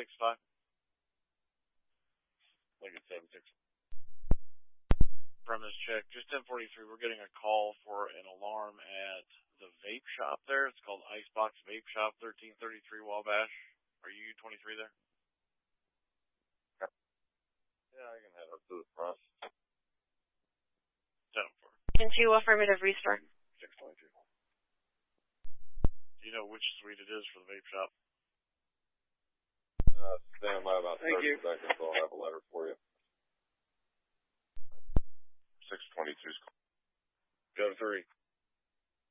765. Lincoln 76. Premise check. Just 1043. We're getting a call for an alarm at the vape shop there. It's called Icebox Vape Shop, 1333 Wabash. Are you 23 there? Yeah, I can head up to the front. 10-4. Into affirmative restore. 622. Do you know which suite it is for the vape shop? Stand by about 30 seconds, so I'll have a letter for you. 622's. Go to 3.